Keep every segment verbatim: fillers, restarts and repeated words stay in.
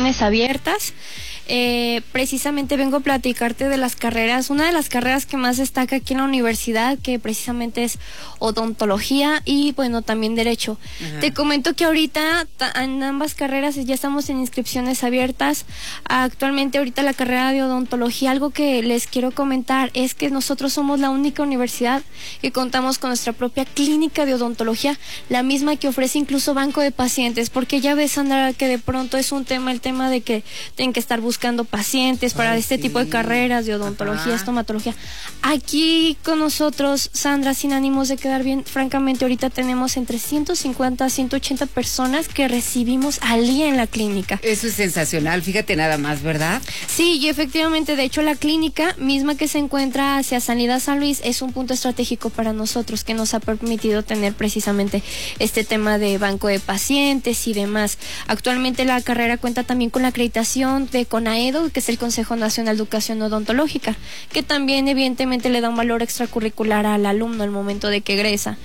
inscripciones abiertas. Eh, precisamente vengo a platicarte de las carreras, una de las carreras que más destaca aquí en la universidad, que precisamente es odontología y bueno, también derecho. Ajá. Te comento que ahorita en ambas carreras ya estamos en inscripciones abiertas. Actualmente ahorita la carrera de odontología, algo que les quiero comentar es que nosotros somos la única universidad que contamos con nuestra propia clínica de odontología, la misma que ofrece incluso banco de pacientes, porque ya ves, Sandra, que de pronto es un tema, el tema de que tienen que estar buscando buscando pacientes para Ay, este sí. tipo de carreras de odontología, Ajá. estomatología. Aquí con nosotros, Sandra, sin ánimos de quedar bien, francamente ahorita tenemos entre ciento cincuenta a ciento ochenta personas que recibimos al día en la clínica. Eso es sensacional, fíjate nada más, ¿verdad? Sí, y efectivamente, de hecho la clínica misma que se encuentra hacia Sanidad San Luis es un punto estratégico para nosotros que nos ha permitido tener precisamente este tema de banco de pacientes y demás. Actualmente la carrera cuenta también con la acreditación de CONAEDO, que es el Consejo Nacional de Educación Odontológica, que también evidentemente le da un valor extracurricular al alumno al momento de que egresa.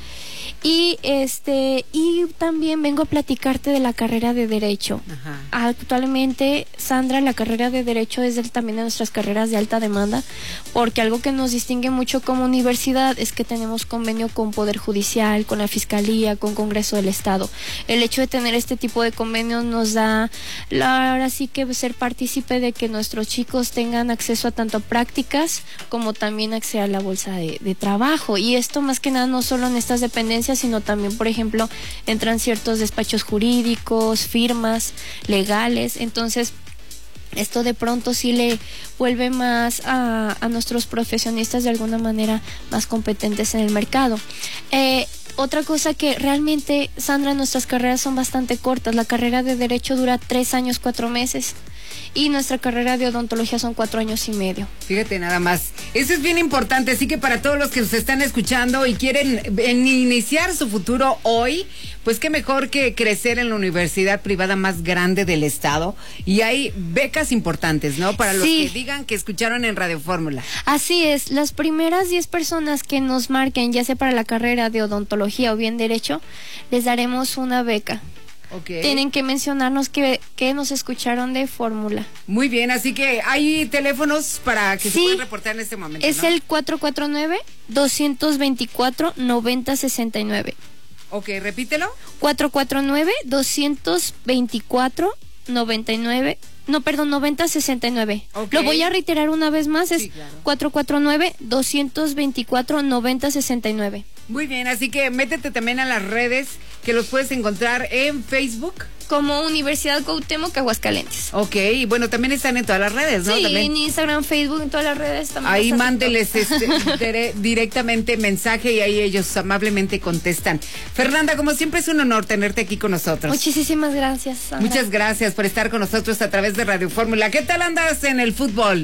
Y este y también vengo a platicarte de la carrera de Derecho. Ajá. Actualmente, Sandra, la carrera de Derecho es del, también de nuestras carreras de alta demanda, porque algo que nos distingue mucho como universidad es que tenemos convenio con Poder Judicial, con la Fiscalía, con Congreso del Estado. El hecho de tener este tipo de convenios nos da, la, ahora sí que ser partícipe de que nuestros chicos tengan acceso a tanto a prácticas como también acceso a la bolsa de, de trabajo. Y esto más que nada no solo en estas dependencias, sino también, por ejemplo, entran ciertos despachos jurídicos, firmas legales. Entonces, esto de pronto sí le vuelve más a, a nuestros profesionistas de alguna manera más competentes en el mercado. Eh, Otra cosa que realmente, Sandra, nuestras carreras son bastante cortas. La carrera de Derecho dura tres años, cuatro meses. Y nuestra carrera de odontología son cuatro años y medio. Fíjate nada más. Eso es bien importante, así que para todos los que nos están escuchando y quieren en iniciar su futuro hoy, pues qué mejor que crecer en la universidad privada más grande del estado. Y hay becas importantes, ¿no? Para los sí. que digan que escucharon en Radio Fórmula. Así es. Las primeras diez personas que nos marquen, ya sea para la carrera de odontología o bien Derecho, les daremos una beca. Okay. Tienen que mencionarnos que, que nos escucharon de Fórmula. Muy bien, así que hay teléfonos para que sí. se puedan reportar en este momento, es, ¿no? El cuatro cuatro nueve, dos dos cuatro, nueve cero seis nueve. Ok, repítelo. cuatro cuatro nueve, dos dos cuatro, nueve nueve. No, perdón, noventa sesenta y nueve. Okay. Lo voy a reiterar una vez más, es sí, claro. cuatro cuatro nueve, dos dos cuatro, noventa sesenta y nueve. Muy bien, así que métete también a las redes, que los puedes encontrar en Facebook. Como Universidad Cuauhtémoc Aguascalientes. Ok, y bueno, también están en todas las redes, ¿no? Sí, también. En Instagram, Facebook, en todas las redes también. Ahí mándeles este, dire, directamente mensaje y ahí ellos amablemente contestan. Fernanda, como siempre es un honor tenerte aquí con nosotros. Muchísimas gracias, Sandra. Muchas gracias por estar con nosotros a través de Radio Fórmula. ¿Qué tal andas en el fútbol?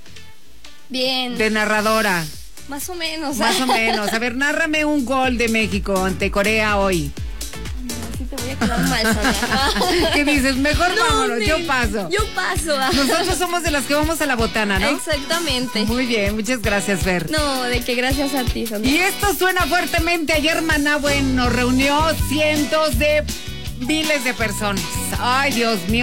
Bien. De narradora. Más o menos. Más o menos. A ver, nárrame un gol de México ante Corea hoy. Te voy a quedar mal, Sandra. ¿Qué dices? Mejor no, vámonos, sí, yo paso. Yo paso. Nosotros somos de las que vamos a la botana, ¿no? Exactamente. Muy bien, muchas gracias, Fer. No, de que gracias a ti, Sandra. Y esto suena fuertemente. Ayer Managua nos reunió cientos de miles de personas. Ay, Dios mío.